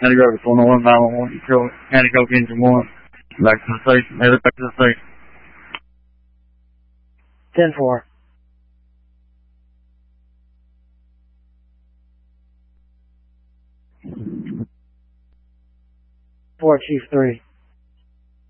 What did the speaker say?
Headed over 401 911. Control Anticoke Engine 1. Back to the station. Headed back to the station. 10-4. 4 Chief 3.